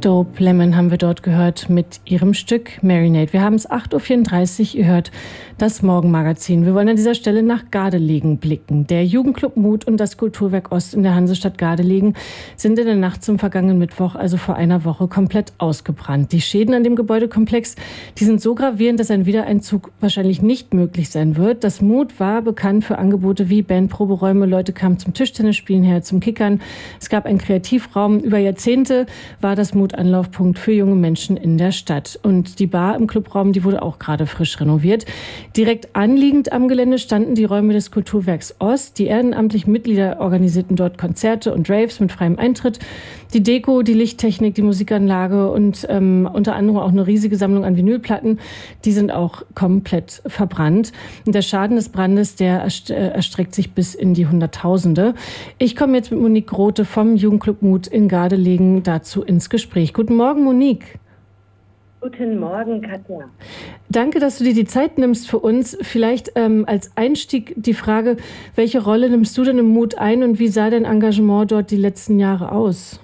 Dope Lemon haben wir dort gehört mit ihrem Stück Marinade. Wir haben es 8.34 Uhr, ihr hört das Morgenmagazin. Wir wollen an dieser Stelle nach Gardelegen blicken. Der Jugendclub Mut und das Kulturwerk Ost in der Hansestadt Gardelegen sind in der Nacht zum vergangenen Mittwoch, also vor einer Woche, komplett ausgebrannt. Die Schäden an dem Gebäudekomplex, die sind so gravierend, dass ein Wiedereinzug wahrscheinlich nicht möglich sein wird. Das Mut war bekannt für Angebote wie Bandproberäume, Leute kamen zum Tischtennisspielen her, zum Kickern. Es gab einen Kreativraum. Über Jahrzehnte war das Mut Anlaufpunkt für junge Menschen in der Stadt. Und die Bar im Clubraum, die wurde auch gerade frisch renoviert. Direkt anliegend am Gelände standen die Räume des Kulturwerks Ost. Die ehrenamtlichen Mitglieder organisierten dort Konzerte und Raves mit freiem Eintritt. Die Deko, die Lichttechnik, die Musikanlage und unter anderem auch eine riesige Sammlung an Vinylplatten, die sind auch komplett verbrannt. Und der Schaden des Brandes, der erstreckt sich bis in die Hunderttausende. Ich komme jetzt mit Monique Grote vom Jugendclub Mut in Gardelegen dazu ins Gespräch. Guten Morgen, Monique. Guten Morgen, Katja. Danke, dass du dir die Zeit nimmst für uns. Vielleicht als Einstieg die Frage, welche Rolle nimmst du denn im Mut ein und wie sah dein Engagement dort die letzten Jahre aus?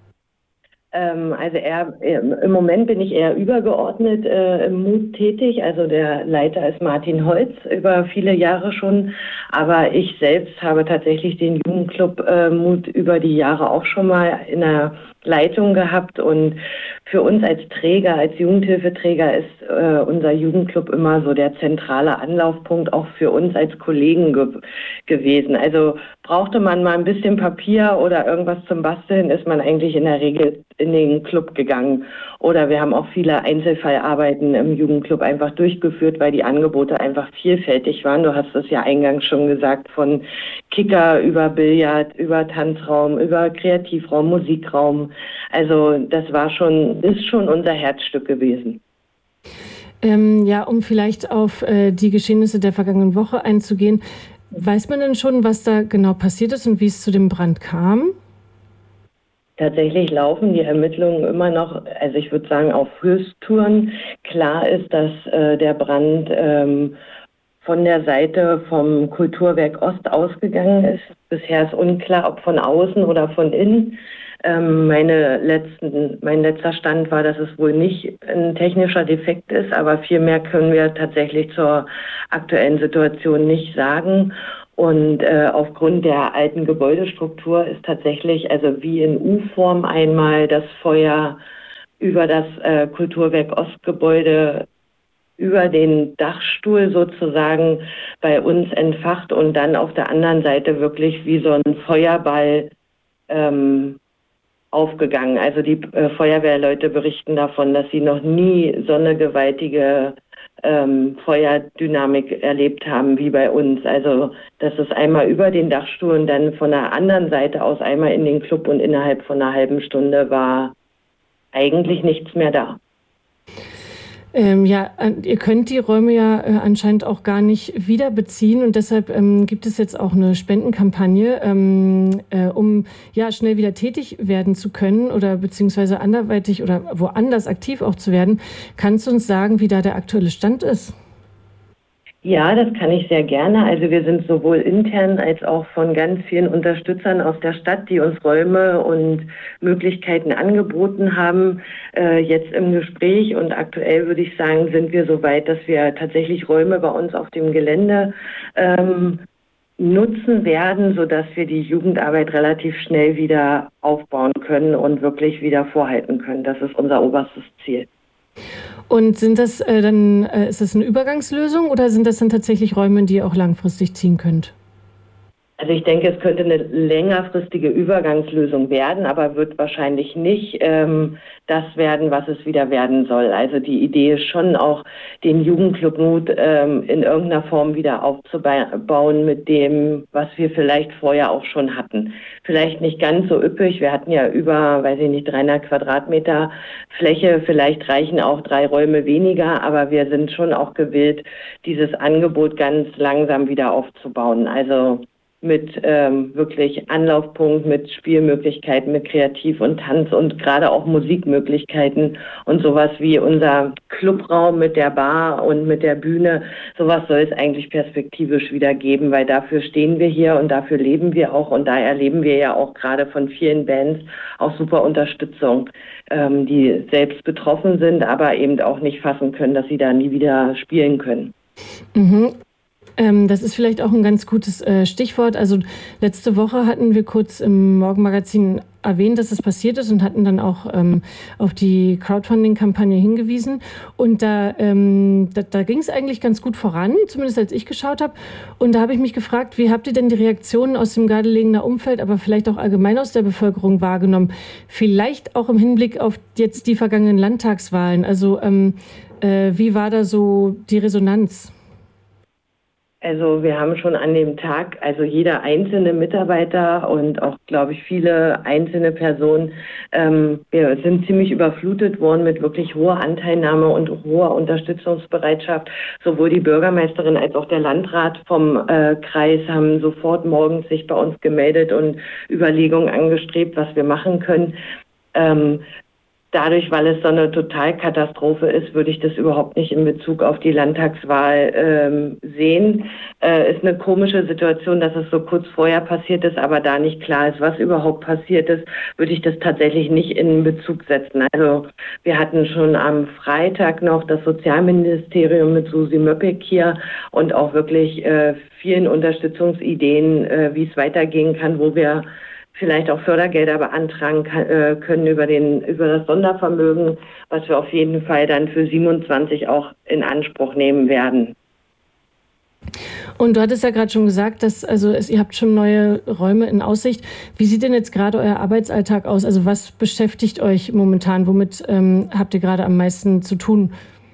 Also im Moment bin ich eher übergeordnet im Mut tätig. Also der Leiter ist Martin Holz über viele Jahre schon. Aber ich selbst habe tatsächlich den Jugendclub Mut über die Jahre auch schon mal in der Leitung gehabt. Und für uns als Träger, als Jugendhilfeträger ist unser Jugendclub immer so der zentrale Anlaufpunkt auch für uns als Kollegen gewesen. Also brauchte man mal ein bisschen Papier oder irgendwas zum Basteln, ist man eigentlich in der Regel in den Club gegangen. Oder wir haben auch viele Einzelfallarbeiten im Jugendclub einfach durchgeführt, weil die Angebote einfach vielfältig waren. Du hast es ja eingangs schon gesagt, von Kicker über Billard, über Tanzraum, über Kreativraum, Musikraum. Also das ist schon unser Herzstück gewesen. Ja, um vielleicht auf die Geschehnisse der vergangenen Woche einzugehen. Weiß man denn schon, was da genau passiert ist und wie es zu dem Brand kam? Tatsächlich laufen die Ermittlungen immer noch, also ich würde sagen, auf Höchsttouren. Klar ist, dass der Brand von der Seite vom Kulturwerk Ost ausgegangen ist. Bisher ist unklar, ob von außen oder von innen. Mein letzter Stand war, dass es wohl nicht ein technischer Defekt ist, aber viel mehr können wir tatsächlich zur aktuellen Situation nicht sagen. Und aufgrund der alten Gebäudestruktur ist tatsächlich, also wie in U-Form einmal das Feuer über das Kulturwerk Ostgebäude über den Dachstuhl sozusagen bei uns entfacht und dann auf der anderen Seite wirklich wie so ein Feuerball aufgegangen. Also die Feuerwehrleute berichten davon, dass sie noch nie so eine gewaltige Feuerdynamik erlebt haben wie bei uns. Also das ist einmal über den Dachstuhl und dann von der anderen Seite aus einmal in den Club und innerhalb von einer halben Stunde war eigentlich nichts mehr da. Ja, ihr könnt die Räume ja anscheinend auch gar nicht wieder beziehen und deshalb gibt es jetzt auch eine Spendenkampagne, um ja schnell wieder tätig werden zu können oder beziehungsweise anderweitig oder woanders aktiv auch zu werden. Kannst du uns sagen, wie da der aktuelle Stand ist? Ja, das kann ich sehr gerne. Also wir sind sowohl intern als auch von ganz vielen Unterstützern aus der Stadt, die uns Räume und Möglichkeiten angeboten haben, jetzt im Gespräch. Und aktuell würde ich sagen, sind wir so weit, dass wir tatsächlich Räume bei uns auf dem Gelände nutzen werden, sodass wir die Jugendarbeit relativ schnell wieder aufbauen können und wirklich wieder vorhalten können. Das ist unser oberstes Ziel. Und sind das ist das eine Übergangslösung oder sind das dann tatsächlich Räume, die ihr auch langfristig ziehen könnt? Also ich denke, es könnte eine längerfristige Übergangslösung werden, aber wird wahrscheinlich nicht das werden, was es wieder werden soll. Also die Idee ist schon auch, den Jugendclub Mut in irgendeiner Form wieder aufzubauen mit dem, was wir vielleicht vorher auch schon hatten. Vielleicht nicht ganz so üppig. Wir hatten ja über, 300 Quadratmeter Fläche. Vielleicht reichen auch 3 Räume weniger, aber wir sind schon auch gewillt, dieses Angebot ganz langsam wieder aufzubauen. Also mit wirklich Anlaufpunkt, mit Spielmöglichkeiten, mit Kreativ- und Tanz- und gerade auch Musikmöglichkeiten und sowas wie unser Clubraum mit der Bar und mit der Bühne. Sowas soll es eigentlich perspektivisch wieder geben, weil dafür stehen wir hier und dafür leben wir auch und da erleben wir ja auch gerade von vielen Bands auch super Unterstützung, die selbst betroffen sind, aber eben auch nicht fassen können, dass sie da nie wieder spielen können. Mhm. Das ist vielleicht auch ein ganz gutes Stichwort. Also letzte Woche hatten wir kurz im Morgenmagazin erwähnt, dass das passiert ist und hatten dann auch auf die Crowdfunding-Kampagne hingewiesen. Und da ging es eigentlich ganz gut voran, zumindest als ich geschaut habe. Und da habe ich mich gefragt, wie habt ihr denn die Reaktionen aus dem Gardelegener Umfeld, aber vielleicht auch allgemein aus der Bevölkerung wahrgenommen? Vielleicht auch im Hinblick auf jetzt die vergangenen Landtagswahlen. Also wie war da so die Resonanz? Also wir haben schon an dem Tag, also jeder einzelne Mitarbeiter und auch, glaube ich, viele einzelne Personen, wir sind ziemlich überflutet worden mit wirklich hoher Anteilnahme und hoher Unterstützungsbereitschaft. Sowohl die Bürgermeisterin als auch der Landrat vom Kreis haben sofort morgens sich bei uns gemeldet und Überlegungen angestrebt, was wir machen können. Dadurch, weil es so eine Totalkatastrophe ist, würde ich das überhaupt nicht in Bezug auf die Landtagswahl sehen. Ist eine komische Situation, dass es so kurz vorher passiert ist, aber da nicht klar ist, was überhaupt passiert ist, würde ich das tatsächlich nicht in Bezug setzen. Also wir hatten schon am Freitag noch das Sozialministerium mit Susi Möppig hier und auch wirklich vielen Unterstützungsideen, wie es weitergehen kann, wo wir vielleicht auch Fördergelder beantragen können über das Sondervermögen, was wir auf jeden Fall dann für 27 auch in Anspruch nehmen werden. Und du hattest ja gerade schon gesagt, dass ihr habt schon neue Räume in Aussicht. Wie sieht denn jetzt gerade euer Arbeitsalltag aus? Also was beschäftigt euch momentan? Womit habt ihr gerade am meisten zu tun?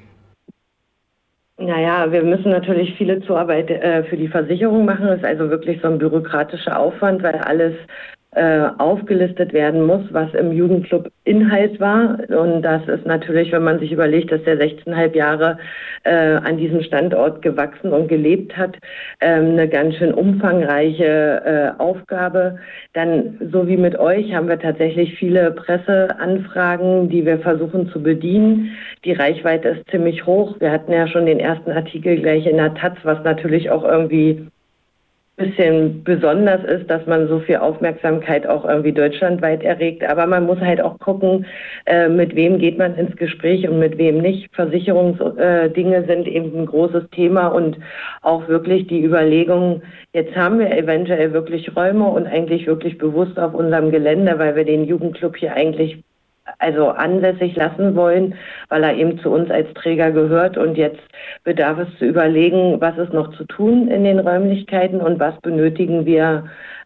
Naja, wir müssen natürlich viele Zuarbeit für die Versicherung machen. Das ist also wirklich so ein bürokratischer Aufwand, weil alles aufgelistet werden muss, was im Jugendclub Inhalt war. Und das ist natürlich, wenn man sich überlegt, dass der 16,5 Jahre an diesem Standort gewachsen und gelebt hat, eine ganz schön umfangreiche Aufgabe. Dann, so wie mit euch, haben wir tatsächlich viele Presseanfragen, die wir versuchen zu bedienen. Die Reichweite ist ziemlich hoch. Wir hatten ja schon den ersten Artikel gleich in der Taz, was natürlich auch irgendwie bisschen besonders ist, dass man so viel Aufmerksamkeit auch irgendwie deutschlandweit erregt. Aber man muss halt auch gucken, mit wem geht man ins Gespräch und mit wem nicht. Versicherungsdinge sind eben ein großes Thema und auch wirklich die Überlegung, jetzt haben wir eventuell wirklich Räume und eigentlich wirklich bewusst auf unserem Gelände, weil wir den Jugendclub hier eigentlich ansässig lassen wollen, weil er eben zu uns als Träger gehört. Und jetzt bedarf es zu überlegen, was ist noch zu tun in den Räumlichkeiten und was benötigen wir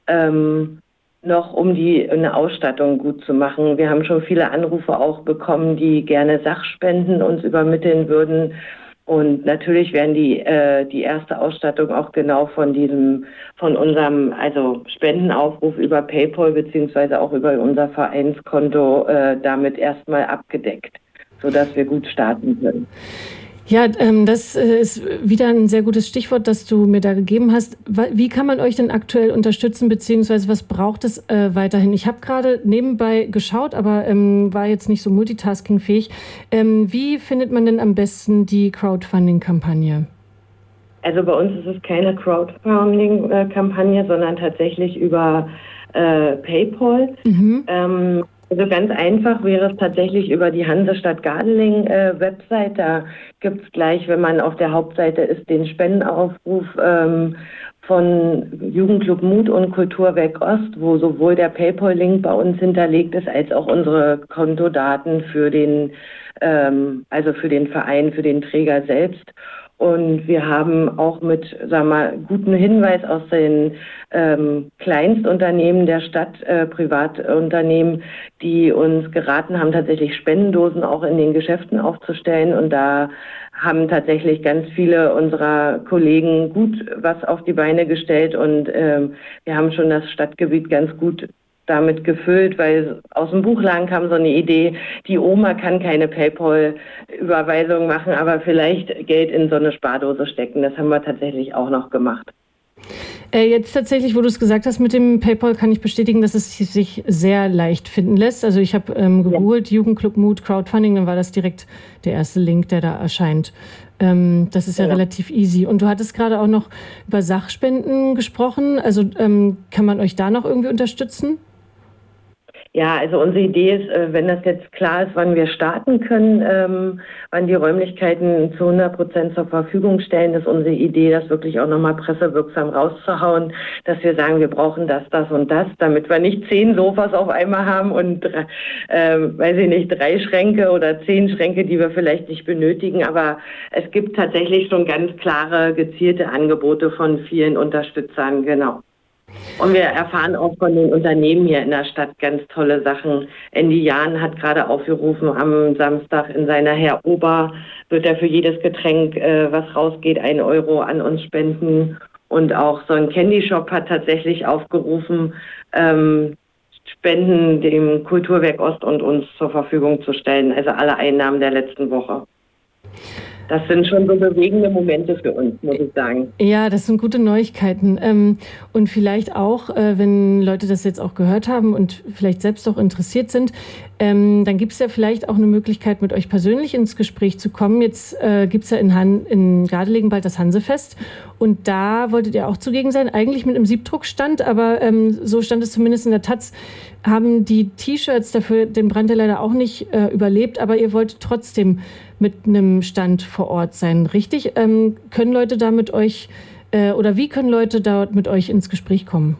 noch, um eine Ausstattung gut zu machen. Wir haben schon viele Anrufe auch bekommen, die gerne Sachspenden uns übermitteln würden. Und natürlich werden die erste Ausstattung auch genau von unserem Spendenaufruf über PayPal beziehungsweise auch über unser Vereinskonto damit erstmal abgedeckt, sodass wir gut starten können. Ja, das ist wieder ein sehr gutes Stichwort, das du mir da gegeben hast. Wie kann man euch denn aktuell unterstützen, beziehungsweise was braucht es weiterhin? Ich habe gerade nebenbei geschaut, aber war jetzt nicht so multitaskingfähig. Wie findet man denn am besten die Crowdfunding-Kampagne? Also bei uns ist es keine Crowdfunding-Kampagne, sondern tatsächlich über PayPal. Mhm. Also ganz einfach wäre es tatsächlich über die Hansestadt Gardeling Website. Da gibt es gleich, wenn man auf der Hauptseite ist, den Spendenaufruf von Jugendclub Mut und Kulturwerk Ost, wo sowohl der PayPal-Link bei uns hinterlegt ist, als auch unsere Kontodaten für den Verein, für den Träger selbst. Und wir haben auch mit, guten Hinweis aus den Kleinstunternehmen der Stadt, Privatunternehmen, die uns geraten haben, tatsächlich Spendendosen auch in den Geschäften aufzustellen. Und da haben tatsächlich ganz viele unserer Kollegen gut was auf die Beine gestellt. Und wir haben schon das Stadtgebiet ganz gut damit gefüllt, weil aus dem Buchladen kam so eine Idee, die Oma kann keine PayPal-Überweisung machen, aber vielleicht Geld in so eine Spardose stecken. Das haben wir tatsächlich auch noch gemacht. Jetzt tatsächlich, wo du es gesagt hast mit dem PayPal, kann ich bestätigen, dass es sich sehr leicht finden lässt. Also ich habe gegoogelt, Jugendclub Mut Crowdfunding, dann war das direkt der erste Link, der da erscheint. Das ist ja relativ easy. Und du hattest gerade auch noch über Sachspenden gesprochen. Also kann man euch da noch irgendwie unterstützen? Ja, also unsere Idee ist, wenn das jetzt klar ist, wann wir starten können, wann die Räumlichkeiten zu 100% zur Verfügung stellen, ist unsere Idee, das wirklich auch nochmal pressewirksam rauszuhauen, dass wir sagen, wir brauchen das, das und das, damit wir nicht 10 Sofas auf einmal haben und, weiß ich nicht, 3 Schränke oder 10 Schränke, die wir vielleicht nicht benötigen. Aber es gibt tatsächlich schon ganz klare, gezielte Angebote von vielen Unterstützern, genau. Und wir erfahren auch von den Unternehmen hier in der Stadt ganz tolle Sachen. Andy Jahn hat gerade aufgerufen, am Samstag in seiner Herr Ober wird er für jedes Getränk, was rausgeht, 1 Euro an uns spenden. Und auch so ein Candy Shop hat tatsächlich aufgerufen, Spenden dem Kulturwerk Ost und uns zur Verfügung zu stellen. Also alle Einnahmen der letzten Woche. Das sind schon so bewegende Momente für uns, muss ich sagen. Ja, das sind gute Neuigkeiten. Und vielleicht auch, wenn Leute das jetzt auch gehört haben und vielleicht selbst auch interessiert sind, dann gibt es ja vielleicht auch eine Möglichkeit, mit euch persönlich ins Gespräch zu kommen. Jetzt gibt es ja in Gardelegen bald das Hansefest. Und da wolltet ihr auch zugegen sein, eigentlich mit einem Siebdruckstand, aber so stand es zumindest in der Taz, haben die T-Shirts dafür den Brand ja leider auch nicht überlebt, aber ihr wolltet trotzdem mit einem Stand vor Ort sein, richtig? Können Leute da mit euch, oder wie können Leute dort mit euch ins Gespräch kommen?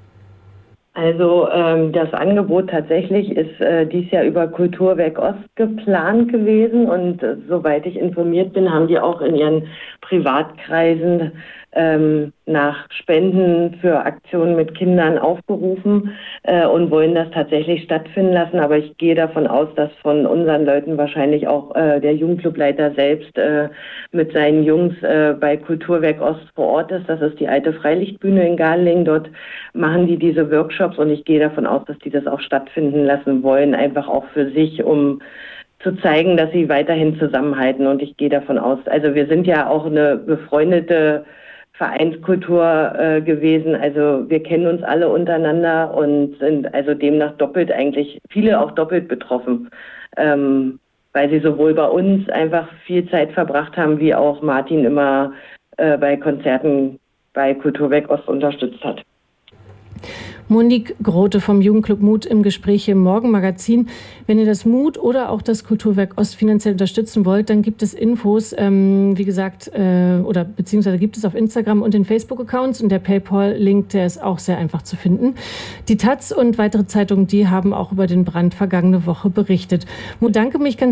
Also das Angebot tatsächlich ist dieses Jahr über Kulturwerk Ost geplant gewesen und soweit ich informiert bin, haben die auch in ihren Privatkreisen nach Spenden für Aktionen mit Kindern aufgerufen und wollen das tatsächlich stattfinden lassen. Aber ich gehe davon aus, dass von unseren Leuten wahrscheinlich auch der Jugendclubleiter selbst mit seinen Jungs bei Kulturwerk Ost vor Ort ist. Das ist die alte Freilichtbühne in Gardelegen. Dort machen die diese Workshops und ich gehe davon aus, dass die das auch stattfinden lassen wollen, einfach auch für sich, um zu zeigen, dass sie weiterhin zusammenhalten. Und ich gehe davon aus, also wir sind ja auch eine befreundete Vereinskultur gewesen. Also wir kennen uns alle untereinander und sind also demnach doppelt eigentlich, viele auch doppelt betroffen, weil sie sowohl bei uns einfach viel Zeit verbracht haben, wie auch Martin immer bei Konzerten bei Kulturwerk Ost unterstützt hat. Monique Grote vom Jugendclub Mut im Gespräch im Morgenmagazin. Wenn ihr das Mut oder auch das Kulturwerk Ost finanziell unterstützen wollt, dann gibt es Infos, wie gesagt, oder beziehungsweise gibt es auf Instagram und den Facebook-Accounts und der PayPal-Link, der ist auch sehr einfach zu finden. Die Taz und weitere Zeitungen, die haben auch über den Brand vergangene Woche berichtet. Mut, danke mich ganz